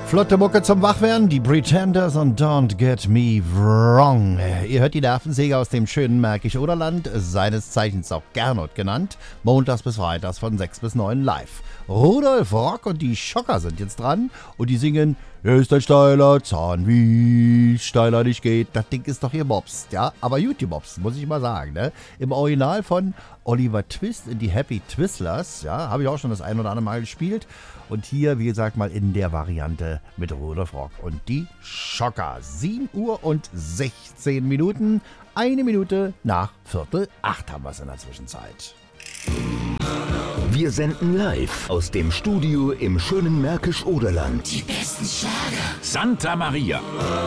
Flotte Mucke zum Wachwerden, die Pretenders und Don't Get Me Wrong. Ihr hört die Nervensäge aus dem schönen Märkisch-Oderland, seines Zeichens auch Gernot genannt, montags bis freitags von 6 bis 9 live. Rudolf Rock und die Schocker sind jetzt dran und die singen "Er ist ein steiler Zahn, wie steiler nicht geht." Das Ding ist doch hier Mops, ja, aber YouTube-Mops, muss ich mal sagen, ne? Im Original von Oliver Twist in die Happy Twistlers, ja, habe ich auch schon das ein oder andere Mal gespielt. Und hier, wie gesagt, mal in der Variante mit Rudolf Rock und die Schocker. 7 Uhr und 16 Minuten, 1 Minute nach 7:45 haben wir es in der Zwischenzeit. Wir senden live aus dem Studio im schönen Märkisch-Oderland. Die besten Schlager. Santa Maria.